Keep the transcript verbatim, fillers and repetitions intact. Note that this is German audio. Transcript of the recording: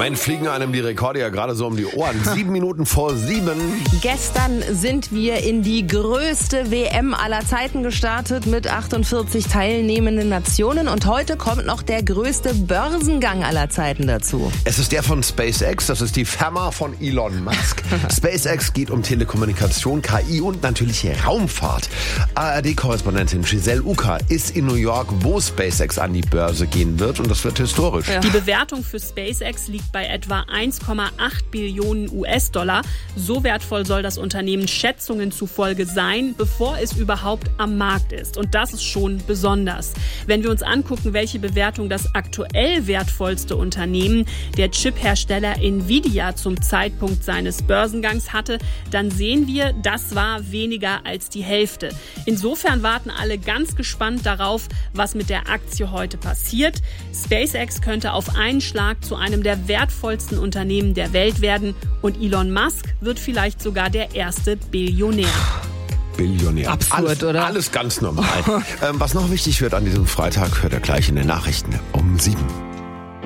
Moment fliegen einem die Rekorde ja gerade so um die Ohren. Sieben Minuten vor sieben. Gestern sind wir in die größte W M aller Zeiten gestartet mit achtundvierzig teilnehmenden Nationen. Und heute kommt noch der größte Börsengang aller Zeiten dazu. Es ist der von SpaceX, das ist die Firma von Elon Musk. SpaceX geht um Telekommunikation, K I und natürlich Raumfahrt. A R D-Korrespondentin Giselle Uka ist in New York, wo SpaceX an die Börse gehen wird, und das wird historisch. Ja. Die Bewertung für SpaceX liegt bei etwa eins Komma acht Billionen U S-Dollar. So wertvoll soll das Unternehmen Schätzungen zufolge sein, bevor es überhaupt am Markt ist. Und das ist schon besonders. Wenn wir uns angucken, welche Bewertung das aktuell wertvollste Unternehmen, der Chip-Hersteller Nvidia, zum Zeitpunkt seines Börsengangs hatte, dann sehen wir, das war weniger als die Hälfte. Insofern warten alle ganz gespannt darauf, was mit der Aktie heute passiert. SpaceX könnte auf einen Schlag zu einem der wertvollsten Unternehmen der Welt werden und Elon Musk wird vielleicht sogar der erste Billionär. Billionär. Absurd, alles, oder? Alles ganz normal. ähm, was noch wichtig wird an diesem Freitag, hört ihr gleich in den Nachrichten um sieben.